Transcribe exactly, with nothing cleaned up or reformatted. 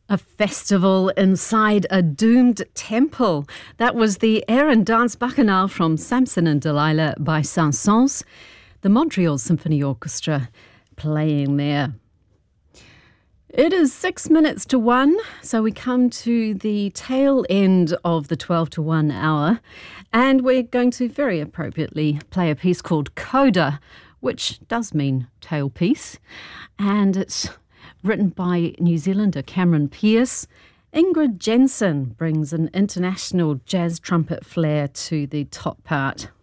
A festival inside a doomed temple. That was the air and dance bacchanal from Samson and Delilah by Saint-Saëns, the Montreal Symphony Orchestra playing there. It is six minutes to one, so we come to the tail end of the twelve to one hour, and we're going to very appropriately play a piece called Coda, which does mean tailpiece, and it's written by New Zealander Cameron Pearce. Ingrid Jensen brings an international jazz trumpet flair to the top part.